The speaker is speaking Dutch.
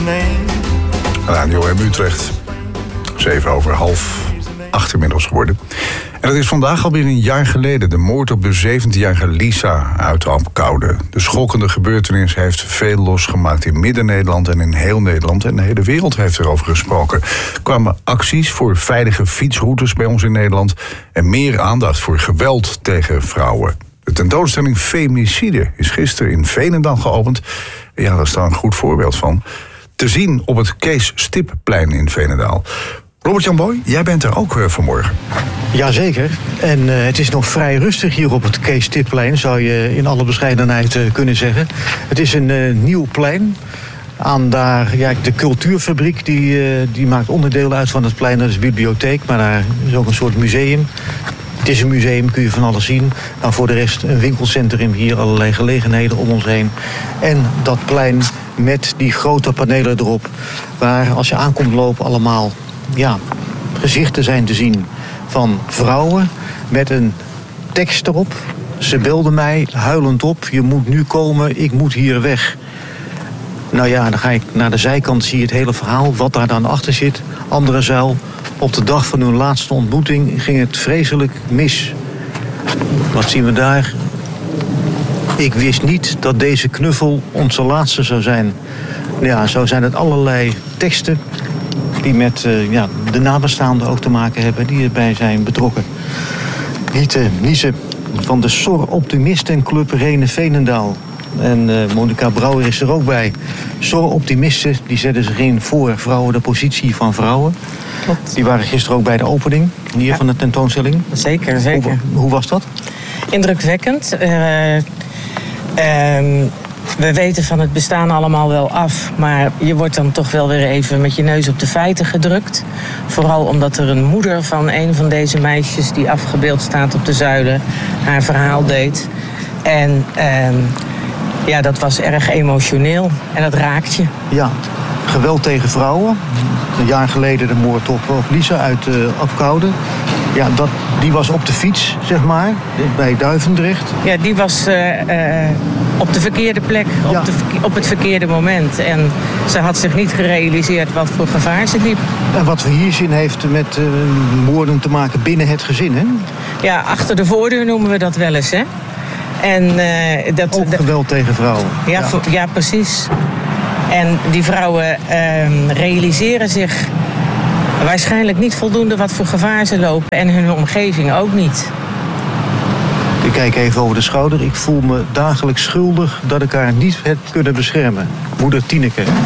Radio M Utrecht. 7:07 inmiddels geworden. En het is vandaag alweer een jaar geleden. De moord op de 17-jarige Lisa uit Apeldoorn. De schokkende gebeurtenis heeft veel losgemaakt in Midden-Nederland en in heel Nederland. En de hele wereld heeft erover gesproken. Er kwamen acties voor veilige fietsroutes bij ons in Nederland. En meer aandacht voor geweld tegen vrouwen. De tentoonstelling Femicide is gisteren in Veenendaal geopend. Ja, daar is daar een goed voorbeeld van. Te zien op het Kees Stipplein in Veenendaal. Robert-Jan Boy, jij bent er ook vanmorgen. Jazeker. En het is nog vrij rustig hier op het Kees Stipplein, zou je in alle bescheidenheid kunnen zeggen. Het is een nieuw plein. Aan daar, de cultuurfabriek, die maakt onderdelen uit van het plein. Dat is de bibliotheek, maar daar is ook een soort museum. Het is een museum, kun je van alles zien. Nou, voor de rest een winkelcentrum hier, allerlei gelegenheden om ons heen. En dat plein met die grote panelen erop, waar als je aankomt lopen allemaal gezichten zijn te zien van vrouwen met een tekst erop. Ze belden mij huilend op, je moet nu komen, ik moet hier weg. Nou ja, dan ga ik naar de zijkant, zie je het hele verhaal, wat daar dan achter zit. Andere zuil, op de dag van hun laatste ontmoeting ging het vreselijk mis. Wat zien we daar? Ik wist niet dat deze knuffel onze laatste zou zijn. Ja, zo zijn het allerlei teksten die met de nabestaanden ook te maken hebben, die erbij zijn betrokken. Niese van de SOR Optimistenclub Rene Veenendaal. En Monica Brouwer is er ook bij. SOR Optimisten, die zetten zich in voor vrouwen, de positie van vrouwen. Klopt. Die waren gisteren ook bij de opening hier van de tentoonstelling. Zeker. Hoe was dat? Indrukwekkend. We weten van het bestaan allemaal wel af, maar je wordt dan toch wel weer even met je neus op de feiten gedrukt. Vooral omdat er een moeder van een van deze meisjes die afgebeeld staat op de zuilen haar verhaal deed. En dat was erg emotioneel en dat raakt je. Ja, geweld tegen vrouwen. Een jaar geleden de moord op Lisa uit Apeldoorn. Ja, die was op de fiets, zeg maar, bij Duivendrecht. Ja, die was op de verkeerde plek, op het verkeerde moment. En ze had zich niet gerealiseerd wat voor gevaar ze liep. En wat we hier zien heeft met moorden te maken binnen het gezin, hè? Ja, achter de voordeur noemen we dat wel eens, hè? En, ook geweld tegen vrouwen. Ja, precies. En die vrouwen realiseren zich waarschijnlijk niet voldoende wat voor gevaar ze lopen. En hun omgeving ook niet. Ik kijk even over de schouder. Ik voel me dagelijks schuldig dat ik haar niet heb kunnen beschermen. Moeder Tineke.